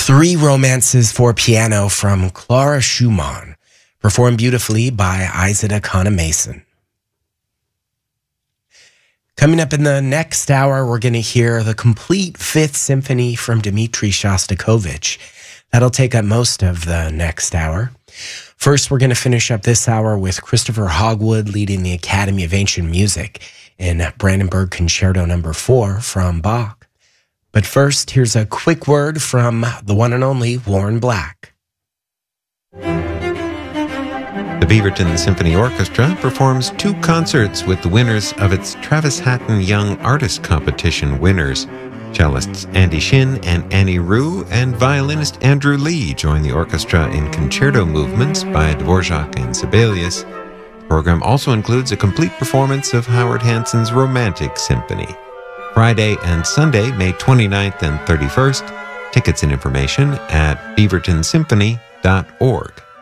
Three Romances for Piano from Clara Schumann, performed beautifully by Isadora Kahn-Mason. Coming up in the next hour, we're going to hear the complete Fifth Symphony from Dmitri Shostakovich. That'll take up most of the next hour. First, we're going to finish up this hour with Christopher Hogwood leading the Academy of Ancient Music in Brandenburg Concerto No. 4 from Bach. But first, here's a quick word from the one and only Warren Black. The Beaverton Symphony Orchestra performs 2 concerts with the winners of its Travis Hatton Young Artist Competition winners. Cellists Andy Shin and Annie Rue and violinist Andrew Lee join the orchestra in concerto movements by Dvorak and Sibelius. The program also includes a complete performance of Howard Hanson's Romantic Symphony. Friday and Sunday, May 29th and 31st. Tickets and information at beavertonsymphony.org.